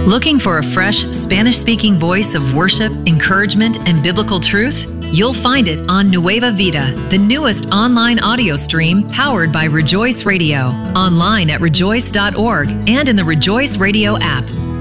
Looking for a fresh, Spanish-speaking voice of worship, encouragement, and biblical truth? You'll find it on Nueva Vida, the newest online audio stream powered by Rejoice Radio, online at rejoice.org and in the Rejoice Radio app.